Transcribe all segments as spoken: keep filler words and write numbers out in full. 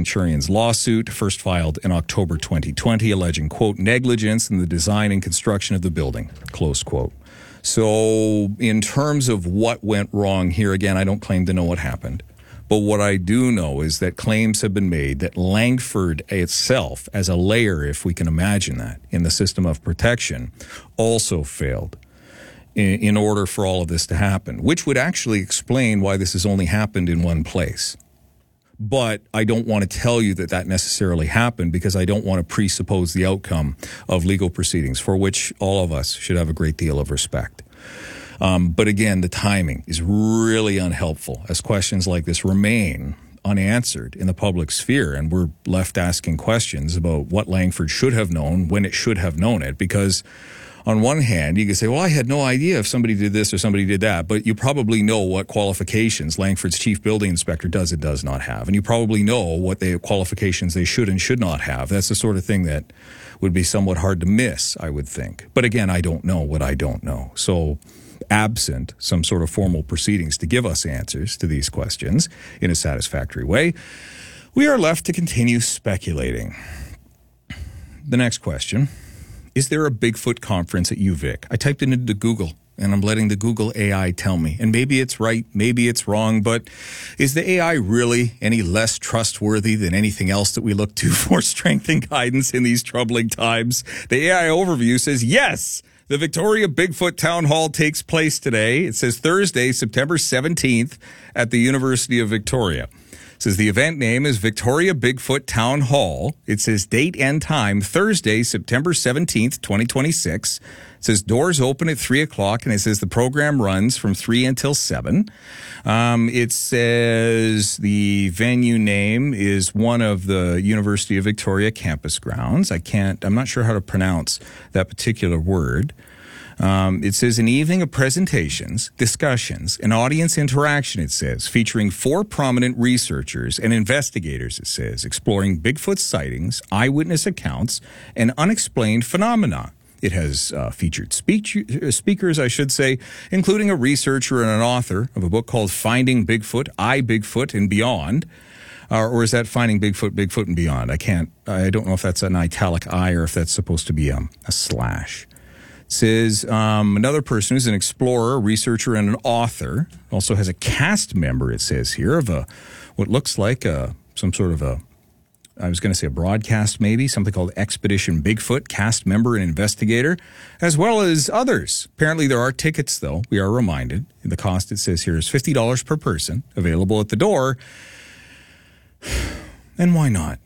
Centurion's lawsuit, first filed in October twenty twenty, alleging, quote, negligence in the design and construction of the building, close quote. So in terms of what went wrong here, again, I don't claim to know what happened. But what I do know is that claims have been made that Langford itself, as a layer, if we can imagine that, in the system of protection, also failed in, in order for all of this to happen, which would actually explain why this has only happened in one place. But I don't want to tell you that that necessarily happened because I don't want to presuppose the outcome of legal proceedings, for which all of us should have a great deal of respect. Um, but again, the timing is really unhelpful as questions like this remain unanswered in the public sphere, and we're left asking questions about what Langford should have known when it should have known it, because on one hand, you can say, well, I had no idea if somebody did this or somebody did that, but you probably know what qualifications Langford's chief building inspector does and does not have, and you probably know what the qualifications they should and should not have. That's the sort of thing that would be somewhat hard to miss, I would think. But again, I don't know what I don't know. So absent some sort of formal proceedings to give us answers to these questions in a satisfactory way, we are left to continue speculating. The next question: is there a Bigfoot conference at U Vic? I typed it into Google, and I'm letting the Google A I tell me. And maybe it's right, maybe it's wrong, but is the A I really any less trustworthy than anything else that we look to for strength and guidance in these troubling times? The A I overview says, yes, the Victoria Bigfoot Town Hall takes place today. It says Thursday, September seventeenth at the University of Victoria. It says the event name is Victoria Bigfoot Town Hall. It says date and time, Thursday, September seventeenth, twenty twenty-six. It says doors open at three o'clock, and it says the program runs from three until seven. Um, it says the venue name is one of the University of Victoria campus grounds. I can't, I'm not sure how to pronounce that particular word. Um, it says an evening of presentations, discussions, and audience interaction, it says, featuring four prominent researchers and investigators, it says, exploring Bigfoot sightings, eyewitness accounts, and unexplained phenomena. It has uh, featured speech, uh, speakers, I should say, including a researcher and an author of a book called Finding Bigfoot, I, Bigfoot, and Beyond. Uh, or is that Finding Bigfoot, Bigfoot, and Beyond? I can't, I don't know if that's an italic I or if that's supposed to be um, a slash. It says um, another person who's an explorer, researcher, and an author. Also has a cast member, it says here, of a what looks like a, some sort of a, I was going to say a broadcast maybe, something called Expedition Bigfoot, cast member and investigator, as well as others. Apparently there are tickets, though, we are reminded. The cost, it says here, is fifty dollars per person, available at the door. And why not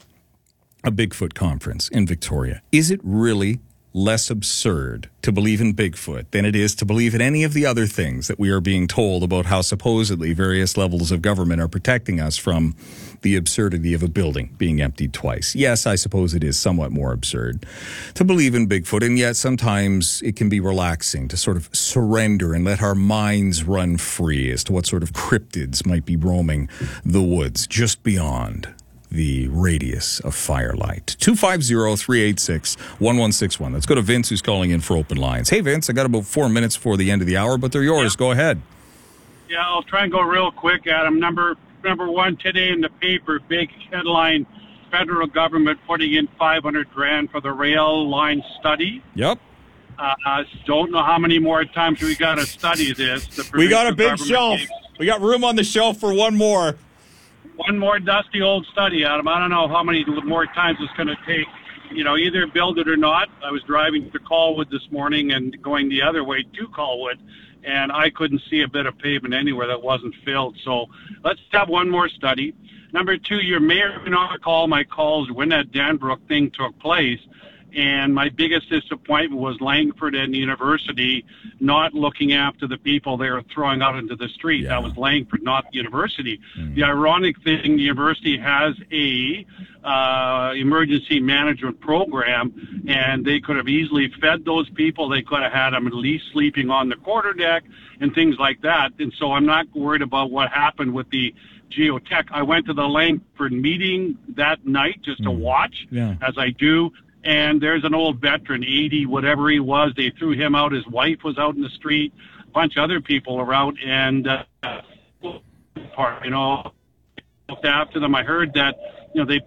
a Bigfoot conference in Victoria? Is it really less absurd to believe in Bigfoot than it is to believe in any of the other things that we are being told about how supposedly various levels of government are protecting us from the absurdity of a building being emptied twice? Yes, I suppose it is somewhat more absurd to believe in Bigfoot, and yet sometimes it can be relaxing to sort of surrender and let our minds run free as to what sort of cryptids might be roaming the woods just beyond the radius of firelight. two five zero, three eight six, one one six one. Let's go to Vince, who's calling in for open lines. Hey, Vince, I got about four minutes before the end of the hour, but they're yours. Yeah. Go ahead. Yeah, I'll try and go real quick, Adam. Number number one today in the paper, big headline, federal government putting in five hundred grand for the rail line study. Yep. Uh, don't know how many more times we got to study this. The we got a big shelf. Gave, we got room on the shelf for one more. One more dusty old study, Adam. I don't know how many more times it's going to take. You know, either build it or not. I was driving to Colwood this morning and going the other way to Colwood, and I couldn't see a bit of pavement anywhere that wasn't filled. So let's have one more study. Number two, you may or may not recall my calls when that Danbrook thing took place. And my biggest disappointment was Langford and the university not looking after the people they were throwing out into the street. Yeah. That was Langford, not the university. Mm. The ironic thing, the university has a uh, emergency management program, and they could have easily fed those people. They could have had them at least sleeping on the quarterdeck and things like that. And so I'm not worried about what happened with the geotech. I went to the Langford meeting that night just mm. to watch, yeah. as I do. And there's an old veteran, eighty, whatever he was. They threw him out. His wife was out in the street. A bunch of other people were out. And, uh, you know, after them, I heard that, you know, they